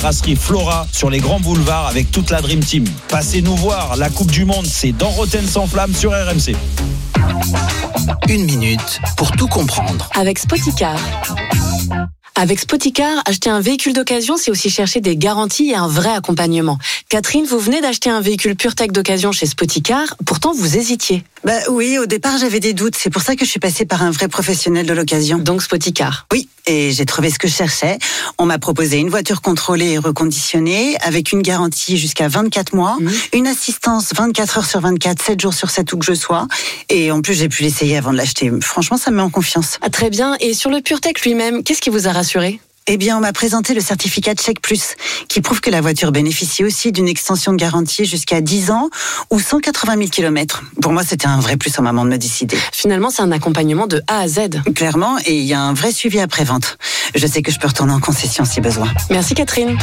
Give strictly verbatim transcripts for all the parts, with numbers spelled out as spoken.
Brasserie Flora sur les grands boulevards avec toute la Dream Team. Passez nous voir, la Coupe du Monde, c'est dans Rotten sans flamme sur R M C. Une minute pour tout comprendre. Avec Spoticar. Avec Spoticar, acheter un véhicule d'occasion, c'est aussi chercher des garanties et un vrai accompagnement. Catherine, vous venez d'acheter un véhicule PureTech d'occasion chez Spoticar, pourtant vous hésitiez. Bah oui, au départ j'avais des doutes, c'est pour ça que je suis passée par un vrai professionnel de l'occasion. Donc Spoticar. Oui, et j'ai trouvé ce que je cherchais. On m'a proposé une voiture contrôlée et reconditionnée, avec une garantie jusqu'à vingt-quatre mois, mmh. une assistance vingt-quatre heures sur vingt-quatre, sept jours sur sept où que je sois, et en plus j'ai pu l'essayer avant de l'acheter. Franchement, ça me met en confiance. Ah très bien, et sur le PureTech lui-même, qu'est-ce qui vous a rassuré ? Eh bien, on m'a présenté le certificat Check Plus, qui prouve que la voiture bénéficie aussi d'une extension de garantie jusqu'à dix ans ou cent quatre-vingt mille kilomètres. Pour moi, c'était un vrai plus au moment de me décider. Finalement, c'est un accompagnement de A à Z. Clairement, et il y a un vrai suivi après-vente. Je sais que je peux retourner en concession si besoin. Merci Catherine.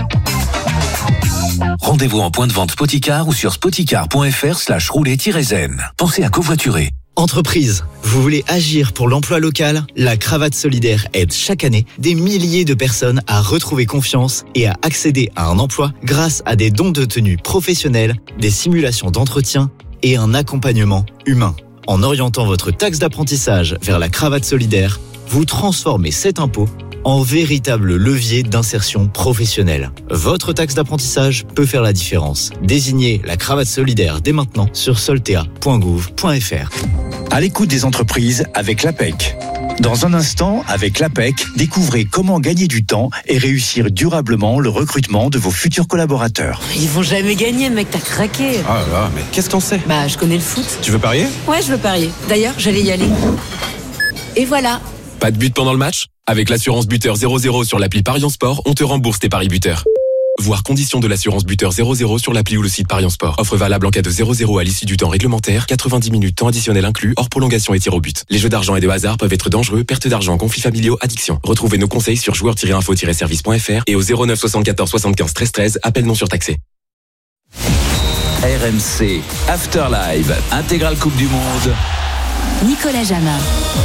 Rendez-vous en point de vente Spoticar ou sur spoticar.fr slash rouler-zen. Pensez à covoiturer. Entreprise, vous voulez agir pour l'emploi local ? La Cravate Solidaire aide chaque année des milliers de personnes à retrouver confiance et à accéder à un emploi grâce à des dons de tenue professionnels, des simulations d'entretien et un accompagnement humain. En orientant votre taxe d'apprentissage vers la Cravate Solidaire, vous transformez cet impôt en véritable levier d'insertion professionnelle. Votre taxe d'apprentissage peut faire la différence. Désignez la Cravate Solidaire dès maintenant sur soltea point gouv point fr. À l'écoute des entreprises avec l'APEC. Dans un instant, avec l'APEC, découvrez comment gagner du temps et réussir durablement le recrutement de vos futurs collaborateurs. Ils vont jamais gagner, mec, t'as craqué. Ah là là, mais qu'est-ce que t'en sais ? Bah, je connais le foot. Tu veux parier ? Ouais, je veux parier. D'ailleurs, j'allais y aller. Et voilà. Pas de but pendant le match ? Avec l'assurance buteur zéro zéro sur l'appli Parion Sport, on te rembourse tes paris buteurs. Voir conditions de l'assurance buteur zéro zéro sur l'appli ou le site Parion Sport. Offre valable en cas de zéro zéro à l'issue du temps réglementaire, quatre-vingt-dix minutes temps additionnel inclus, hors prolongation et tir au but. Les jeux d'argent et de hasard peuvent être dangereux, perte d'argent, conflits familiaux, addiction. Retrouvez nos conseils sur joueurs tiret info tiret service point fr et au zéro neuf soixante-quatorze soixante-quinze treize treize, appel non surtaxé. R M C, After Live, intégrale Coupe du Monde. Nicolas Jamin.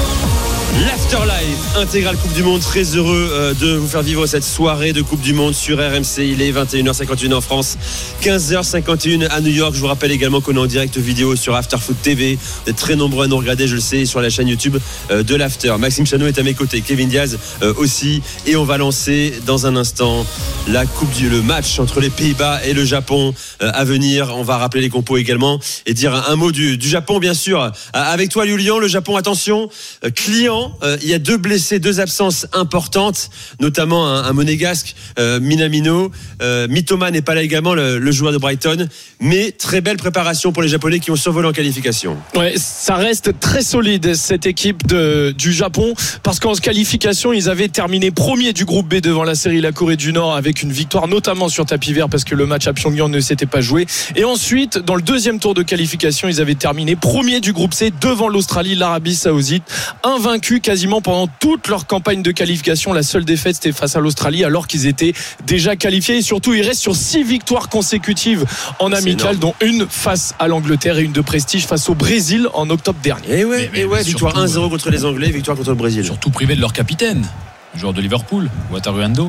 L'Afterlife, intégrale Coupe du Monde, très heureux euh, de vous faire vivre cette soirée de Coupe du Monde sur R M C. Il est vingt et une heures cinquante et une en France, quinze heures cinquante et une à New York. Je vous rappelle également qu'on est en direct vidéo sur Afterfoot T V. Vous êtes très nombreux à nous regarder, je le sais, sur la chaîne YouTube euh, de l'After. Maxime Chanot est à mes côtés, Kevin Diaz euh, aussi. Et on va lancer dans un instant la coupe du, le match entre les Pays-Bas et le Japon euh, à venir. On va rappeler les compos également et dire un, un mot du, du Japon, bien sûr. Euh, avec toi, Julian, le Japon, attention, euh, client. Euh, il y a deux blessés, deux absences importantes, notamment un, un monégasque, euh, Minamino. Euh, Mitoma n'est pas là également, le, le joueur de Brighton. Mais très belle préparation pour les Japonais qui ont survolé en qualification. Ouais, ça reste très solide cette équipe de, du Japon, parce qu'en qualification, ils avaient terminé premier du groupe B devant la série la Corée du Nord avec une victoire notamment sur tapis vert parce que le match à Pyongyang ne s'était pas joué. Et ensuite, dans le deuxième tour de qualification, ils avaient terminé premier du groupe C devant l'Australie, l'Arabie Saoudite, invaincus quasiment pendant toute leur campagne de qualification. La seule défaite, c'était face à l'Australie alors qu'ils étaient déjà qualifiés. Et surtout, ils restent sur six victoires consécutives en amical, dont une face à l'Angleterre et une de prestige face au Brésil en octobre dernier. Et ouais, mais, mais, et ouais mais victoire un zéro contre les Anglais, victoire contre le Brésil. Surtout privé de leur capitaine, le joueur de Liverpool, Wataru Endo.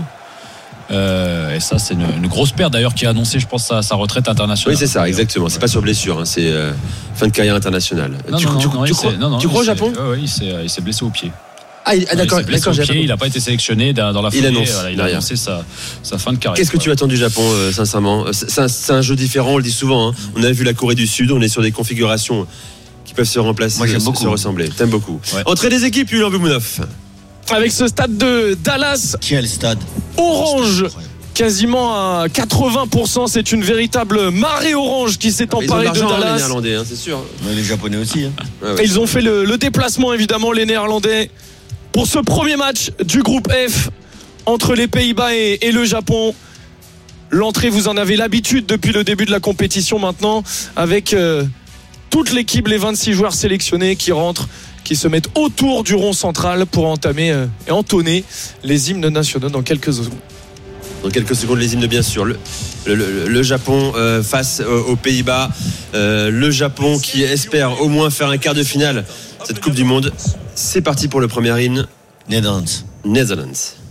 Euh, et ça, c'est une, une grosse perte d'ailleurs qui a annoncé, je pense, sa, sa retraite internationale. Oui, c'est ça, exactement. C'est pas sur blessure, hein, c'est euh, fin de carrière internationale. Non, tu, non, tu, non, tu, non, crois, non, non, tu crois au Japon ? Oui, il s'est, il s'est blessé au pied. Ah, il, ah d'accord, il d'accord, j'ai pied, il n'a pas été sélectionné dans la foulée. Il annonce, voilà, il a annoncé sa, sa fin de carrière. Qu'est-ce que tu attends du Japon, euh, sincèrement ? c'est un, c'est un jeu différent, on le dit souvent. Hein. On a vu la Corée du Sud, on est sur des configurations qui peuvent se remplacer, Moi, j'aime se, beaucoup. se ressembler. T'aimes beaucoup. Ouais. Entrée des équipes, Julien Boumounov. Avec ce stade de Dallas. Quel stade ? Orange. Quasiment à quatre-vingts pour cent, c'est une véritable marée orange qui s'est emparée de, de Dallas. Les Néerlandais, hein, c'est sûr. Mais les Japonais aussi. Hein. Ouais, ouais. Ils ont fait le, le déplacement, évidemment, les Néerlandais, pour ce premier match du groupe F entre les Pays-Bas et, et le Japon. L'entrée, vous en avez l'habitude depuis le début de la compétition maintenant, avec euh, toute l'équipe, les vingt-six joueurs sélectionnés qui rentrent, qui se mettent autour du rond central pour entamer euh, et entonner les hymnes nationaux dans quelques secondes. Dans quelques secondes, les hymnes, bien sûr. Le, le, le, le Japon euh, face euh, aux Pays-Bas. Euh, le Japon qui espère au moins faire un quart de finale cette Coupe du Monde. C'est parti pour le premier hymne. Netherlands. Netherlands.